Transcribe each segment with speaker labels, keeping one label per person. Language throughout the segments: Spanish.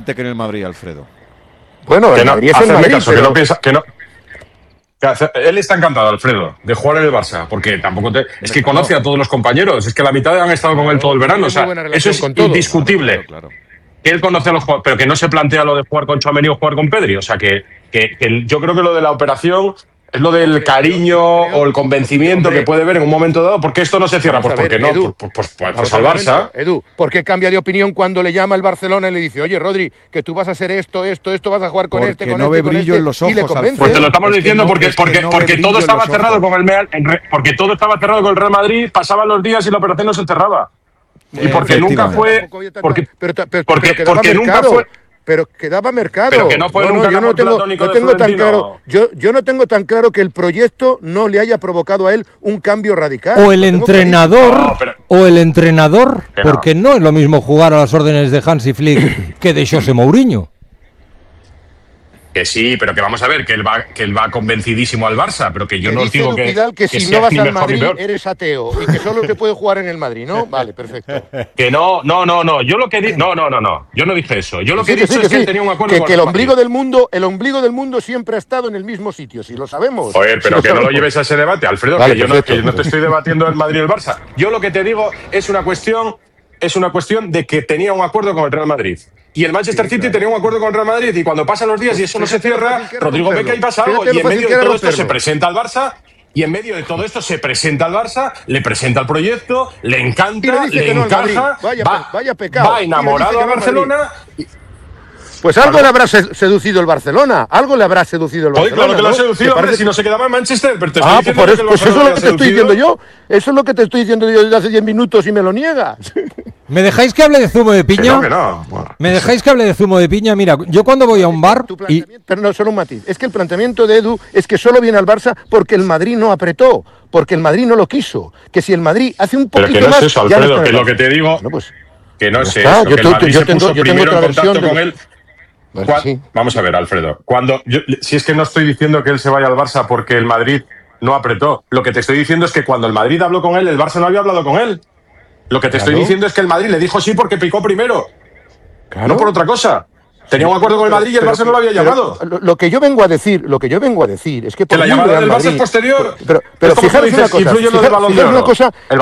Speaker 1: suerte que en el Madrid, Alfredo.
Speaker 2: Bueno, el Madrid es el Madrid,
Speaker 3: caso, pero... que no. Él está encantado, Alfredo, de jugar en el Barça, porque tampoco es que conoce a todos los compañeros, es que la mitad han estado con él todo el verano, o sea, eso es indiscutible. Claro. Que él conoce a los jugadores, pero que no se plantea lo de jugar con Tchouaméni o jugar con Pedri, o sea, que yo creo que lo de la operación es lo del cariño o el convencimiento que puede ver en un momento dado. ¿Por qué esto no se cierra? Pues porque no, pues al Barça.
Speaker 2: Edu, ¿por qué cambia de opinión cuando le llama el Barcelona y le dice, oye, Rodri, que tú vas a hacer esto, vas a jugar con
Speaker 1: porque
Speaker 2: este, con
Speaker 1: no
Speaker 2: este,
Speaker 1: ve brillo en los ojos,
Speaker 2: y le convence?
Speaker 3: Pues te lo estamos diciendo porque todo estaba cerrado con porque todo estaba cerrado con el Real Madrid, pasaban los días y la operación no se cerraba. Y porque nunca fue... Porque nunca fue...
Speaker 2: Pero quedaba mercado.
Speaker 3: Pero que no fue nunca
Speaker 2: yo no tengo tan claro. Yo no tengo tan claro que el proyecto no le haya provocado a él un cambio radical.
Speaker 4: O el entrenador, porque no es lo mismo jugar a las órdenes de Hansi Flick que de José Mourinho.
Speaker 3: Que sí, pero que vamos a ver, que él va convencidísimo al Barça, pero que yo no digo
Speaker 2: que si no vas al Madrid eres ateo y que solo se puede jugar en el Madrid, ¿no? Vale, perfecto.
Speaker 3: Que no. Yo lo que no. Yo no dije eso. Yo lo que he dicho es que él tenía un acuerdo con
Speaker 2: el ombligo del mundo siempre ha estado en el mismo sitio, si lo sabemos.
Speaker 3: Joder, pero que no lo lleves a ese debate, Alfredo, vale, que yo no te estoy debatiendo el Madrid y el Barça. Yo lo que te digo es una cuestión de que tenía un acuerdo con el Real Madrid. Y el Manchester City tenía un acuerdo con el Real Madrid y cuando pasan los días y eso no se cierra, Rodrigo ve que ahí pasa algo y en medio de todo esto se presenta al Barça le presenta el proyecto, le encanta, le encaja, va enamorado a Barcelona.
Speaker 2: Pues algo le habrá seducido el Barcelona. Claro que
Speaker 3: lo ha seducido, hombre, si no se quedaba en Manchester. Pero te
Speaker 2: pues eso es lo que te estoy diciendo yo. Eso es lo que te estoy diciendo yo desde hace 10 minutos y me lo niegas.
Speaker 4: ¿Me dejáis que hable de zumo de piña?
Speaker 3: Que no. Bueno,
Speaker 4: ¿Me dejáis que hable de zumo de piña? Mira, yo cuando voy a un bar...
Speaker 2: Pero no, solo un matiz. Es que el planteamiento de Edu es que solo viene al Barça porque el Madrid no apretó, porque el Madrid no lo quiso. Que si el Madrid hace un poquito más...
Speaker 3: Pero que no es eso, Alfredo, que lo que te digo... Que no es eso, que el Madrid se puso primero en contacto con él... Bueno, sí. Vamos a ver, Alfredo. Si es que no estoy diciendo que él se vaya al Barça porque el Madrid no apretó. Lo que te estoy diciendo es que cuando el Madrid habló con él, el Barça no había hablado con él. Lo que te estoy diciendo es que el Madrid le dijo sí porque picó primero. No por otra cosa. Tenía un acuerdo con el Madrid y el Barça no lo había llamado.
Speaker 2: Lo que yo vengo a decir es que...
Speaker 3: Que la llamada del Barça es posterior.
Speaker 2: Pero fijaros una cosa.
Speaker 3: Influye lo del Balón de Oro. El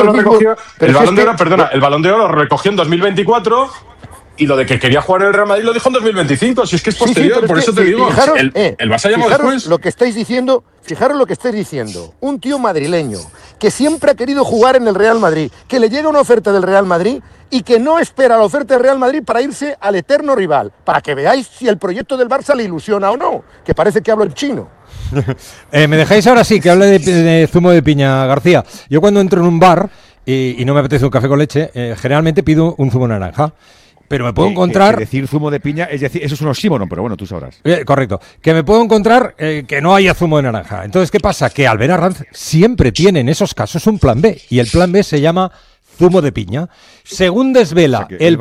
Speaker 3: Balón de Oro lo recogió en 2024... Y lo de que quería jugar en el Real Madrid lo dijo en 2025, si es que es posterior, por eso te digo.
Speaker 2: Fijaros,
Speaker 3: el Barça llamó después.
Speaker 2: Fijaros lo que estáis diciendo. Un tío madrileño que siempre ha querido jugar en el Real Madrid, que le llega una oferta del Real Madrid y que no espera la oferta del Real Madrid para irse al eterno rival, para que veáis si el proyecto del Barça le ilusiona o no, que parece que hablo en chino.
Speaker 4: ¿Me dejáis ahora sí que hable de zumo de piña, García? Yo cuando entro en un bar y no me apetece un café con leche, generalmente pido un zumo de naranja. Pero me puedo encontrar...
Speaker 1: decir zumo de piña, es decir, eso es un oxímoron, pero bueno, tú sabrás.
Speaker 4: Correcto. Que me puedo encontrar que no haya zumo de naranja. Entonces, ¿qué pasa? Que Albert Arranz siempre tiene en esos casos un plan B. Y el plan B se llama zumo de piña. Según desvela el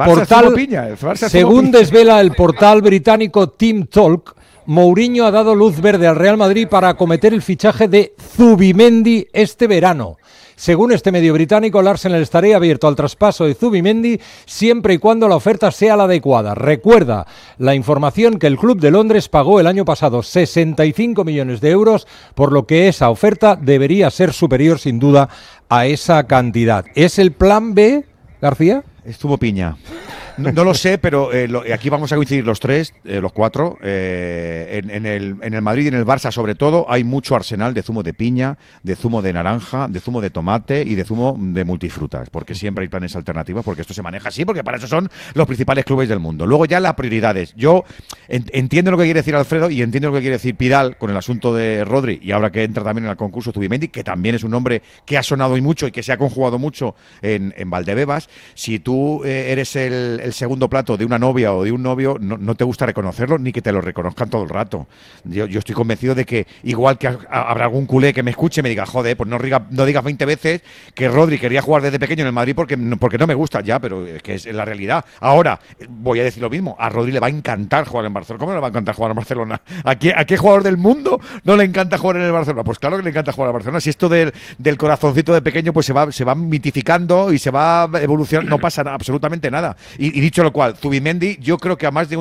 Speaker 4: portal británico Team Talk, Mourinho ha dado luz verde al Real Madrid para acometer el fichaje de Zubimendi este verano. Según este medio británico, el Arsenal estaría abierto al traspaso de Zubimendi siempre y cuando la oferta sea la adecuada. Recuerda la información que el Club de Londres pagó el año pasado 65 millones de euros, por lo que esa oferta debería ser superior sin duda a esa cantidad. ¿Es el plan B, García?
Speaker 1: Es zumo piña. No lo sé, pero aquí vamos a coincidir los cuatro. En el Madrid y en el Barça, sobre todo, hay mucho arsenal de zumo de piña, de zumo de naranja, de zumo de tomate y de zumo de multifrutas, porque siempre hay planes alternativos, porque esto se maneja así, porque para eso son los principales clubes del mundo. Luego ya las prioridades. Yo entiendo lo que quiere decir Alfredo y entiendo lo que quiere decir Pidal con el asunto de Rodri, y ahora que entra también en el concurso Zubimendi, que también es un nombre que ha sonado y mucho y que se ha conjugado mucho en Valdebebas. Si tú eres el segundo plato de una novia o de un novio, no te gusta reconocerlo ni que te lo reconozcan todo el rato. Yo estoy convencido de que igual que habrá algún culé que me escuche y me diga, joder, pues no digas 20 veces que Rodri quería jugar desde pequeño en el Madrid porque no me gusta ya, pero es que es la realidad. Ahora, voy a decir lo mismo, a Rodri le va a encantar jugar en Barcelona. ¿Cómo no le va a encantar jugar en Barcelona? ¿A qué jugador del mundo no le encanta jugar en el Barcelona? Pues claro que le encanta jugar en Barcelona. Si esto del corazoncito de pequeño pues se va mitificando y se va evolucionando, no pasa absolutamente nada. Y dicho lo cual, Zubimendi, yo creo que a más de